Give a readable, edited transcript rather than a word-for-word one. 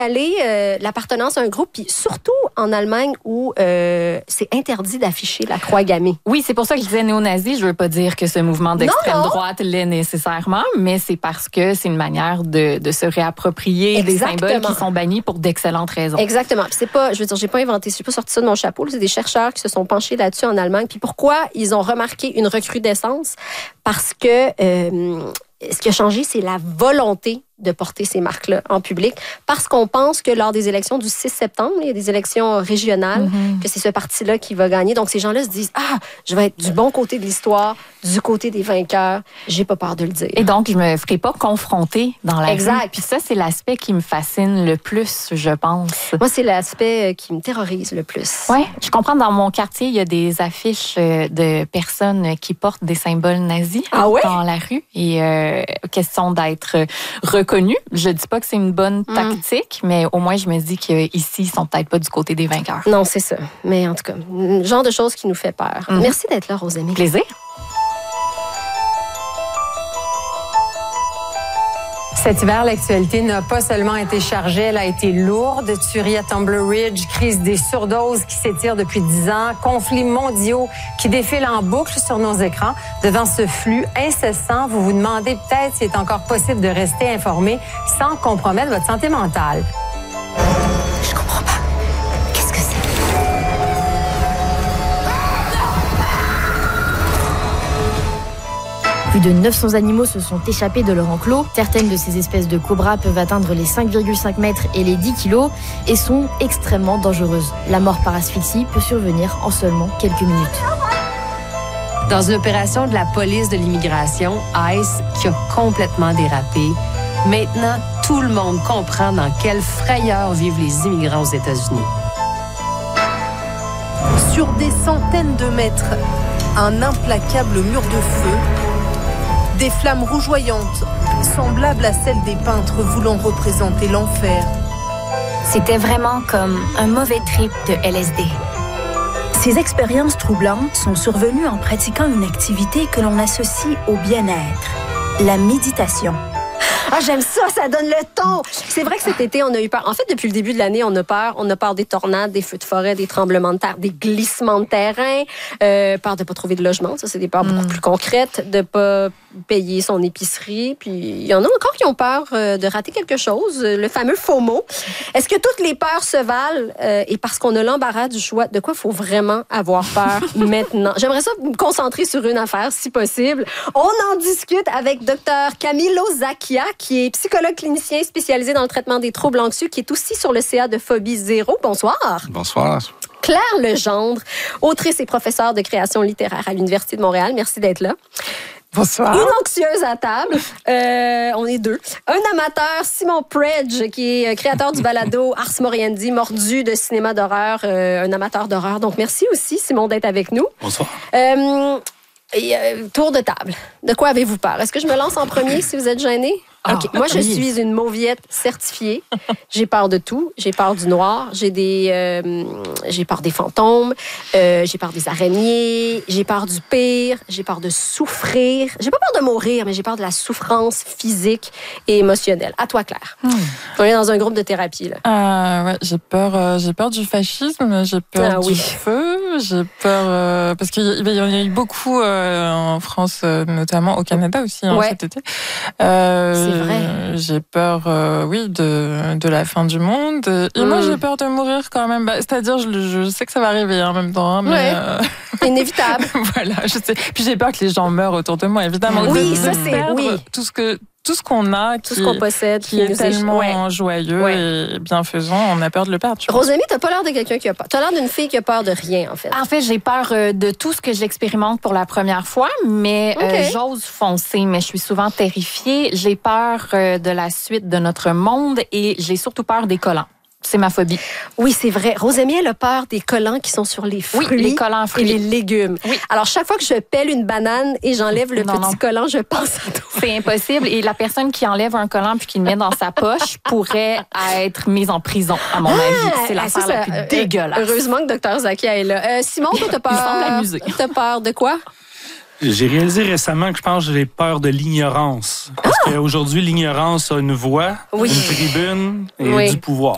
l'appartenance à un groupe, puis surtout en Allemagne où c'est interdit d'afficher la croix gammée. Oui, c'est pour ça que je disais néo-nazi. Je veux pas dire que ce mouvement d'extrême droite l'est nécessairement, mais c'est parce que c'est une manière de se réapproprier des symboles qui sont bannis pour d'excellentes raisons. Exactement. Puis c'est pas, je veux dire, j'ai pas sorti ça de mon chapeau. C'est des chercheurs qui se sont penchés là-dessus en Allemagne. Puis pourquoi ils ont remarqué une recrudescence? Parce que ce qui a changé, c'est la volonté de porter ces marques-là en public, parce qu'on pense que lors des élections du 6 septembre, il y a des élections régionales, que c'est ce parti-là qui va gagner. Donc, ces gens-là se disent, je vais être du bon côté de l'histoire, du côté des vainqueurs. J'ai pas peur de le dire. Et donc, je me ferai pas confronter dans la rue. Exact. Puis ça, c'est l'aspect qui me fascine le plus, je pense. Moi, c'est l'aspect qui me terrorise le plus. Oui, je comprends. Dans mon quartier, il y a des affiches de personnes qui portent des symboles nazis dans la rue. Et question d'être reconnus. Je dis pas que c'est une bonne tactique, mais au moins, je me dis qu'ici, ils sont peut-être pas du côté des vainqueurs. Non, c'est ça. Mais en tout cas, le genre de choses qui nous fait peur. Merci d'être là, Rosémie. Plaisir. Cet hiver, l'actualité n'a pas seulement été chargée, elle a été lourde. Tuerie à Tumbler Ridge, crise des surdoses qui s'étire depuis 10 ans, conflits mondiaux qui défilent en boucle sur nos écrans. Devant ce flux incessant, vous vous demandez peut-être s'il est encore possible de rester informé sans compromettre votre santé mentale. Je comprends pas. Qu'est-ce que c'est? Plus de 900 animaux se sont échappés de leur enclos. Certaines de ces espèces de cobras peuvent atteindre les 5,5 mètres et les 10 kilos et sont extrêmement dangereuses. La mort par asphyxie peut survenir en seulement quelques minutes. Dans une opération de la police de l'immigration, ICE, qui a complètement dérapé, maintenant, tout le monde comprend dans quelle frayeur vivent les immigrants aux États-Unis. Sur des centaines de mètres, un implacable mur de feu, des flammes rougeoyantes, semblables à celles des peintres voulant représenter l'enfer. C'était vraiment comme un mauvais trip de LSD. Ces expériences troublantes sont survenues en pratiquant une activité que l'on associe au bien-être, la méditation. J'aime ça, ça donne le ton. C'est vrai que cet été, on a eu peur. En fait, depuis le début de l'année, on a peur. On a peur des tornades, des feux de forêt, des tremblements de terre, des glissements de terrain, peur de pas trouver de logement. Ça, c'est des peurs beaucoup plus concrètes, de pas payer son épicerie. Puis, il y en a encore qui ont peur de rater quelque chose, le fameux FOMO. Est-ce que toutes les peurs se valent? Et parce qu'on a l'embarras du choix, de quoi il faut vraiment avoir peur maintenant? J'aimerais ça me concentrer sur une affaire, si possible. On en discute avec Dr Camilo Zacchia, qui est psychologue clinicien spécialisé dans le traitement des troubles anxieux, qui est aussi sur le CA de Phobie Zéro. Bonsoir. Bonsoir. Claire Legendre, autrice et professeure de création littéraire à l'Université de Montréal. Merci d'être là. Bonsoir. Une anxieuse à table. On est deux. Un amateur, Simon Predge, qui est créateur du balado Ars Moriendi, mordu de cinéma d'horreur, un amateur d'horreur. Donc, merci aussi, Simon, d'être avec nous. Bonsoir. Tour de table. De quoi avez-vous peur? Est-ce que je me lance en premier si vous êtes gêné? OK. Moi, je suis une mauviette certifiée. J'ai peur de tout. J'ai peur du noir. J'ai peur des fantômes. J'ai peur des araignées. J'ai peur du pire. J'ai peur de souffrir. J'ai pas peur de mourir, mais j'ai peur de la souffrance physique et émotionnelle. À toi, Claire. On est dans un groupe de thérapie, là. Ouais, j'ai peur du fascisme. J'ai peur du feu. J'ai peur parce qu'il y en a eu beaucoup en France, notamment au Canada aussi cet été. C'est vrai. J'ai peur, de la fin du monde. Et moi, j'ai peur de mourir quand même. C'est-à-dire, je sais que ça va arriver en même temps. Mais c'est inévitable. Voilà, je sais. Puis j'ai peur que les gens meurent autour de moi, évidemment. Oui, ça c'est... Tout ce qu'on a, tout ce qu'on possède, qui est tellement joyeux et bienfaisant, on a peur de le perdre. Rosémie, t'as pas l'air de quelqu'un qui a peur. T'as l'air d'une fille qui a peur de rien, en fait. En fait, j'ai peur de tout ce que j'expérimente pour la première fois, mais j'ose foncer, mais je suis souvent terrifiée. J'ai peur de la suite de notre monde et j'ai surtout peur des collants. C'est ma phobie. Oui, c'est vrai. Rosémie, elle a peur des collants qui sont sur les fruits les collants fruits. Et les légumes. Oui. Alors, chaque fois que je pèle une banane et j'enlève le petit collant, je pense à toi. C'est impossible. Et la personne qui enlève un collant puis qui le met dans sa poche pourrait être mise en prison, à mon avis. C'est l'affaire la plus dégueulasse. Heureusement que Dr Zacchia est là. Simon, toi, t'as peur... Il semble amusé. T'as peur de quoi? J'ai réalisé récemment que je pense que j'ai peur de l'ignorance. Parce qu'aujourd'hui, l'ignorance a une voix, une tribune et du pouvoir.